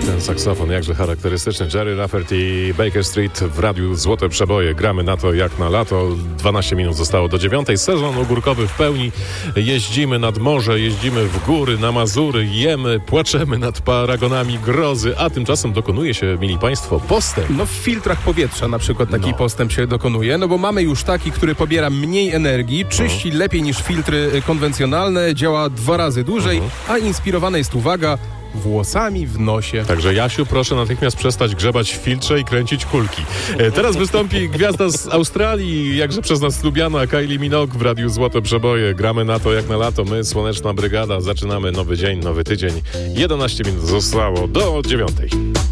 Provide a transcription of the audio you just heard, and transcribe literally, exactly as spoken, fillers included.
Ten saksofon jakże charakterystyczny. Jerry Rafferty i Baker Street w radiu Złote Przeboje. Gramy na to jak na lato. dwanaście minut zostało do dziewiątej. Sezon ogórkowy w pełni. Jeździmy nad morze, jeździmy w góry, na Mazury, jemy, płaczemy nad paragonami grozy, a tymczasem dokonuje się, mili państwo, postęp. No w filtrach powietrza na przykład taki No. postęp się dokonuje, no bo mamy już taki, który pobiera mniej energii, czyści Mhm. lepiej niż filtry konwencjonalne, działa dwa razy dłużej, Mhm. a inspirowana jest, uwaga, włosami w nosie. Także Jasiu, proszę natychmiast przestać grzebać w filtrze i kręcić kulki. E, teraz wystąpi gwiazda z Australii, jakże przez nas lubiana, Kylie Minogue w radiu Złote Przeboje. Gramy na to jak na lato, my, Słoneczna Brygada. Zaczynamy nowy dzień, nowy tydzień. jedenaście minut zostało do dziewiątej.